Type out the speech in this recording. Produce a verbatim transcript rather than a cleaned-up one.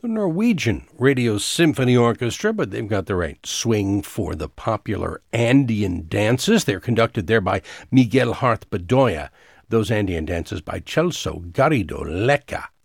Norwegian radio symphony orchestra, but they've got the right swing for the popular Andean dances. They're conducted there by Miguel Harth Bedoya. Those Andean dances by Celso Garrido Lecca.